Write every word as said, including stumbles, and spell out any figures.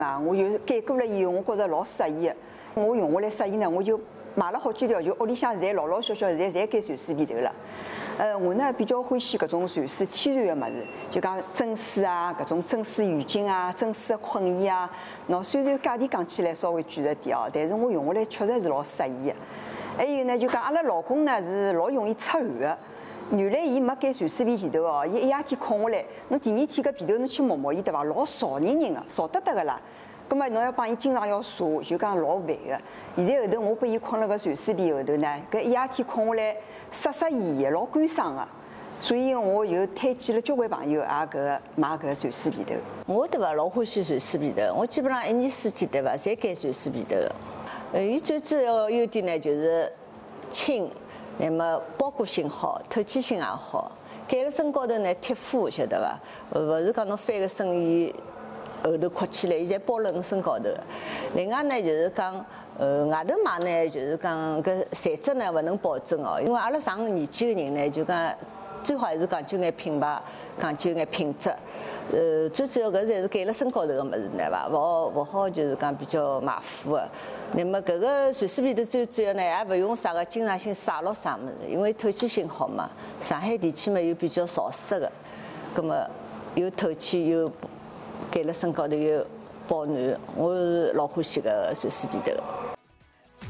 啊，我就改过了以后，我觉着老适意的。我用下来适意呢，我就买了好几条，就屋里向现在老老小小现在侪改蚕丝皮头了。呃，我呢比较欢喜搿种蚕丝天然的物事，就讲真丝啊，搿种真丝浴巾啊，真丝的困衣啊。喏，虽然价钿讲起来稍微贵了点哦，但是我用下来确实是老适意的。还有呢，就讲阿拉老公呢是老容易出汗的。原来伊没改蚕丝皮前头哦，伊一夜天困下来，侬第二天搿被头侬去摸摸伊对伐？老潮人人的，潮得得个啦。葛末侬要帮伊经常要擦，就讲老烦个。现在后头我拨伊困辣搿蚕丝皮后头呢，搿一夜天困下来湿湿意意，老干爽个。所以我就推荐了交关朋友也搿买搿蚕丝皮头。 我对伐老欢喜蚕丝皮头，我基本上一年四季对伐，侪改蚕丝皮头个。呃，伊最主要优点呢就是轻，那么包裹性好，透气性也好。改了身高头呢贴肤，晓得伐？勿是讲侬翻个身伊。后头扩起来，伊侪包辣侬身高头。另外呢，就是讲，呃，外头买呢，就是讲搿材质呢勿能保证哦，因为阿拉上年纪的人呢，就讲最好还是讲究眼品牌，讲究眼品质。呃，最主要搿侪是盖辣身高头个物事，对伐？勿好勿好就是讲比较马虎个。那么搿个蚕丝皮头最主要呢，也勿用啥个经常性晒咯啥物事，因为透气性好嘛。上海地区嘛又比较潮湿个，葛末又透气又。盖辣身高头又保暖，我是老欢喜搿蚕丝皮头。